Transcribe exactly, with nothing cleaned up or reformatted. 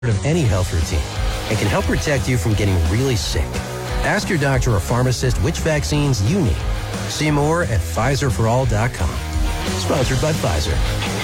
of any health routine and can help protect you from getting really sick. Ask your doctor or pharmacist which vaccines you need. See more at Pfizer for all dot com. Sponsored by Pfizer.